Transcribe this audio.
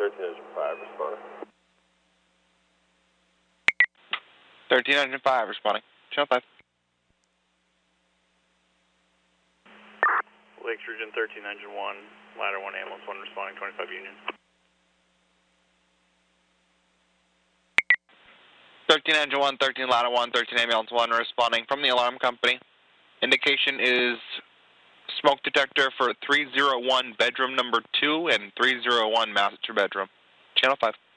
13 engine 5 responding. 13 engine 5 responding. Channel 5. Lakes Region 13 engine 1, ladder 1, ambulance 1 responding, 25 Union. 13 engine 1, 13 ladder 1, 13 ambulance 1 responding from the alarm company. Indication is smoke detector for 301 bedroom number 2 and 301 master bedroom. Channel 5.